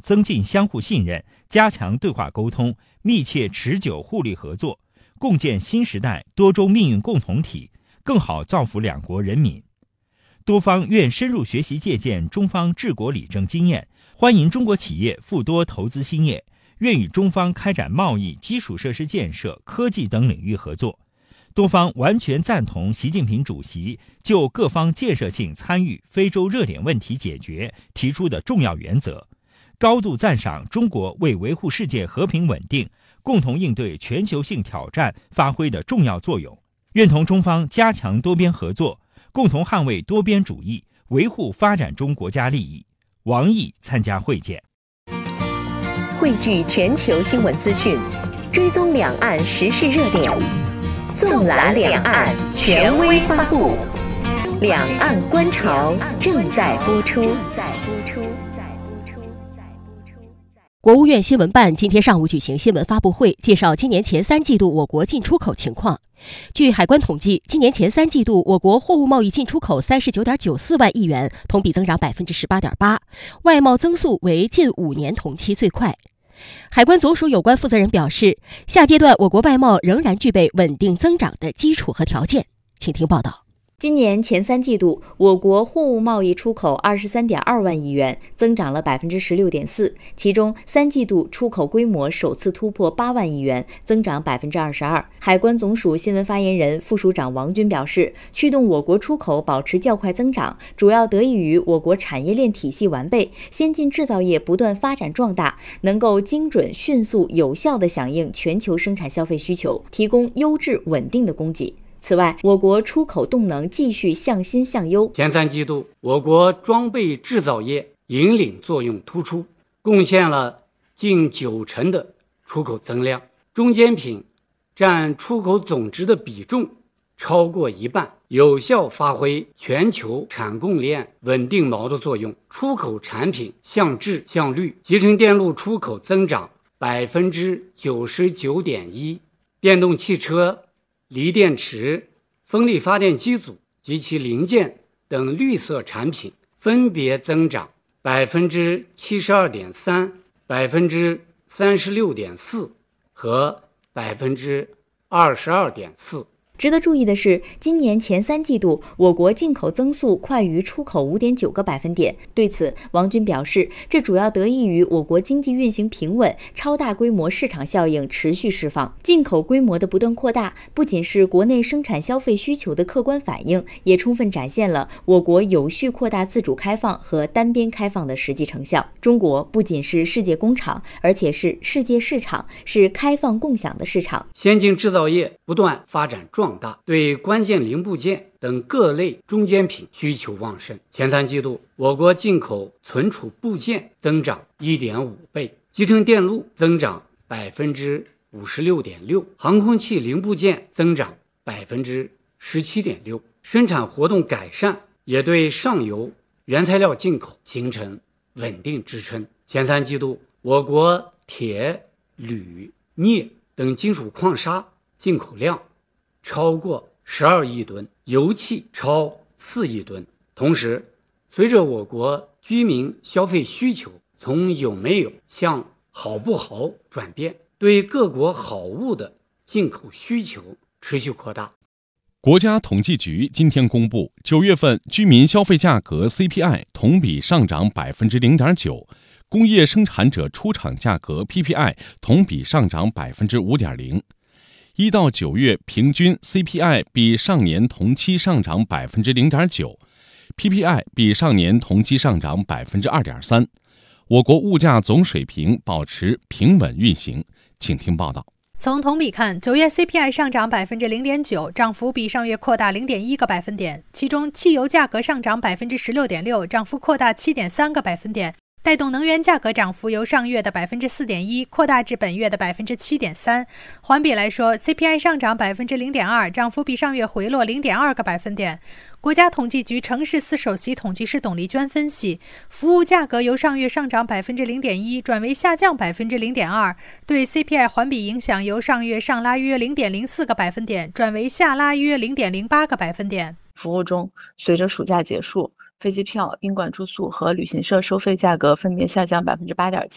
增进相互信任，加强对话沟通，密切持久互利合作，共建新时代多中命运共同体，更好造福两国人民。多方愿深入学习借鉴中方治国理政经验，欢迎中国企业赴多投资兴业，愿与中方开展贸易、基础设施建设、科技等领域合作。多方完全赞同习近平主席就各方建设性参与非洲热点问题解决提出的重要原则，高度赞赏中国为维护世界和平稳定、共同应对全球性挑战发挥的重要作用，愿同中方加强多边合作，共同捍卫多边主义，维护发展中国家利益。王毅参加会见。 汇聚全球新闻资讯，追踪两岸时事热点，纵览两岸，权威发布。两岸观潮正在播出。 国务院新闻办今天上午举行新闻发布会，介绍今年前3季度我国进出口情况。据海关统计，今年前3季度我国货物贸易进出口39.94万亿元，同比增长 18.8%， 外贸增速为近5年同期最快。海关总署有关负责人表示，下阶段我国外贸仍然具备稳定增长的基础和条件。请听报道。 今年前3季度，我国货物贸易出口 23.2 万亿元，增长了 16.4%， 其中3季度出口规模首次突破8万亿元，增长 22%。海关总署新闻发言人、副署长王军表示，驱动我国出口保持较快增长，主要得益于我国产业链体系完备，先进制造业不断发展壮大，能够精准、迅速、有效地响应全球生产消费需求，提供优质稳定的供给。此外，我国出口动能继续向新向优。 前3季度，我国装备制造业引领作用突出，贡献了近90%的出口增量，中间品占出口总值的比重超过1半，有效发挥全球产供链稳定锚的作用。出口产品向质向率，集成电路出口增长 99.1%， 电动汽车、锂电池、风力发电机组及其零件等绿色产品分别增长 72.3%、36.4% 和 22.4%。 值得注意的是，今年前3季度，我国进口增速快于出口 5.9个百分点。对此，王军表示，这主要得益于我国经济运行平稳，超大规模市场效应持续释放。进口规模的不断扩大，不仅是国内生产消费需求的客观反映，也充分展现了我国有序扩大自主开放和单边开放的实际成效。中国不仅是世界工厂，而且是世界市场，是开放共享的市场。 先进制造业不断发展壮大，对关键零部件等各类中间品需求旺盛。前3季度，我国进口存储部件增长 1.5 倍，集成电路增长 56.6%， 航空器零部件增长 17.6%。生产活动改善也对上游原材料进口形成稳定支撑。前3季度，我国铁、铝、镍等金属矿砂进口量超过12亿吨，油气超4亿吨。同时，随着我国居民消费需求从有没有向好不好转变，对各国好物的进口需求持续扩大。 国家统计局今天公布，9月份居民消费价格 CPI 同比上涨 0.9%， 工业生产者出厂价格 PPI 同比上涨 5.0%。1到9月平均 CPI 比上年同期上涨 0.9%， PPI 比上年同期上涨 2.3%。 我国物价总水平保持平稳运行。请听报道。 从同比看，9月 CPI 上涨 0.9%， 涨幅比上月扩大 0.1个百分点，其中汽油价格上涨 16.6%， 涨幅扩大 7.3个百分点，带动能源价格涨幅由上月的 4.1% 扩大至本月的 7.3%。 环比来说， CPI 上涨 0.2%， 涨幅比上月回落 0.2个百分点。国家统计局城市司首席统计师董丽娟分析，服务价格由上月上涨 0.1% 转为下降 0.2%， 对 CPI 环比影响由上月上拉约 0.04个百分点转为下拉约 0.08个百分点。 服务中，随着暑假结束，飞机票、宾馆住宿和旅行社收费价格分别下降 8.7%